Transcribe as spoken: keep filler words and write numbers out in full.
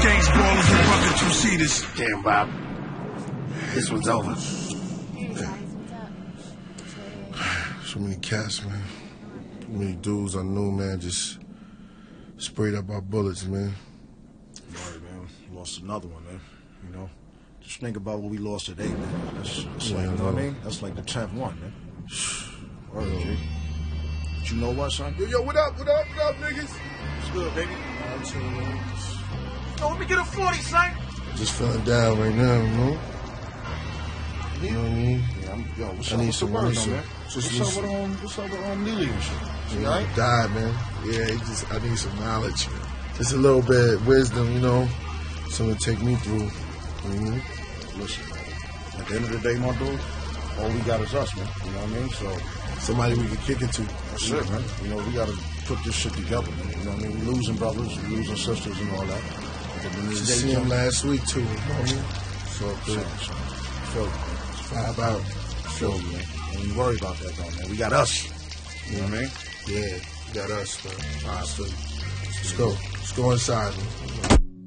Gangs, ballers, and bucket two-seaters. Damn, Bob. This one's over. So many cats, man. So many dudes I knew, man, just sprayed up our bullets, man. Right, man. Lost another one, man. You know? Just think about what we lost today, man. That's, that's Yeah, like, I you know what I know. mean? That's like the tenth one, man. Word, G. But you know what, son? Yo, yo, what up, what up, what up, niggas? It's good, baby. I'm chilling, man. Just, Yo, let me get a forty, son. just feeling down right now, you know? You know what I mean? Yeah, I'm, yo, what's I up need with some the word, money, though, some- man? just What's need up some- with um, what's up with um, Lily and shit? She Yeah, all he right? died, man. Yeah, he just, I need some knowledge. Just a little bit of wisdom, you know? Something to take me through. Mm-hmm. Listen, at the end of the day, my dude, all we got is us, man. You know what I mean? So Somebody we can kick it to. that's it, man. You know, we got to put this shit together, man. You know what I mean? We losing brothers, we losing sisters and all that. But at the end of the Just day, see him John- last week, too. You know what I mean? So Son, good. son, feel you, man. Five out. Feel you, man. Don't even worry about that, though, man. We got us. You know what I mean? Yeah, you got us, man. All right, so let's go. Let's go inside, man.